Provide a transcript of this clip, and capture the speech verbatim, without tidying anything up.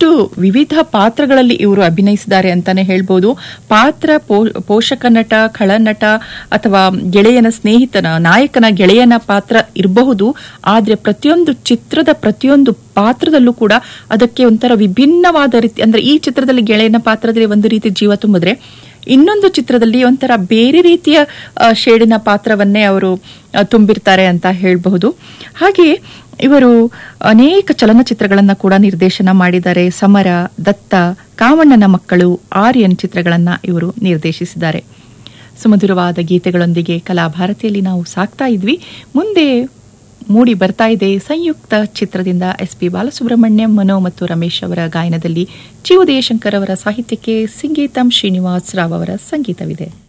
ಎಷ್ಟು ವಿವಿಧ ಪಾತ್ರಗಳಲ್ಲಿ ಇವರು ಅಭಿನಯಿಸಿದ್ದಾರೆ ಅಂತಾನೆ ಹೇಳ್ಬೋದು. ಪಾತ್ರ ಪೋಷಕ ನಟ, ಖಳನಟ ಅಥವಾ ಗೆಳೆಯನ ಸ್ನೇಹಿತನ, ನಾಯಕನ ಗೆಳೆಯನ ಪಾತ್ರ ಇರಬಹುದು. ಆದ್ರೆ ಪ್ರತಿಯೊಂದು ಚಿತ್ರದ ಪ್ರತಿಯೊಂದು ಪಾತ್ರದಲ್ಲೂ ಕೂಡ ಅದಕ್ಕೆ ಒಂಥರ ವಿಭಿನ್ನವಾದ ರೀತಿ, ಅಂದ್ರೆ ಈ ಚಿತ್ರದಲ್ಲಿ ಗೆಳೆಯನ ಪಾತ್ರದಲ್ಲಿ ಒಂದು ರೀತಿ ಜೀವ ತುಂಬಿದ್ರೆ, ಇನ್ನೊಂದು ಚಿತ್ರದಲ್ಲಿ ಒಂಥರ ಬೇರೆ ರೀತಿಯ ಶೇಡಿನ ಪಾತ್ರವನ್ನೇ ಅವರು ತುಂಬಿರ್ತಾರೆ ಅಂತ ಹೇಳಬಹುದು. ಹಾಗೆ ಇವರು ಅನೇಕ ಚಲನಚಿತ್ರಗಳನ್ನ ಕೂಡ ನಿರ್ದೇಶನ ಮಾಡಿದ್ದಾರೆ. ಸಮರ, ದತ್ತ, ಕಾಮಣ್ಣನ ಮಕ್ಕಳು, ಆರ್ಯನ್ ಚಿತ್ರಗಳನ್ನ ಇವರು ನಿರ್ದೇಶಿಸಿದ್ದಾರೆ. ಸುಮಧುರವಾದ ಗೀತೆಗಳೊಂದಿಗೆ ಕಲಾಭಾರತಿಯಲ್ಲಿ ನಾವು ಸಾಕ್ತಾ ಇದ್ವಿ. ಮುಂದೆ ಮೂಡಿ ಬರ್ತಾ ಇದೆ ಸಂಯುಕ್ತ ಚಿತ್ರದಿಂದ ಎಸ್ ಪಿ ಬಾಲಸುಬ್ರಹ್ಮಣ್ಯಂ, ಮನೋ ಮತ್ತು ರಮೇಶ್ ಅವರ ಗಾಯನದಲ್ಲಿ ಜಿ ಉದಯಶಂಕರ್ ಅವರ ಸಾಹಿತ್ಯಕ್ಕೆ ಸಂಗೀತಂ ಶ್ರೀನಿವಾಸ್ ರಾವ್ ಅವರ ಸಂಗೀತವಿದೆ.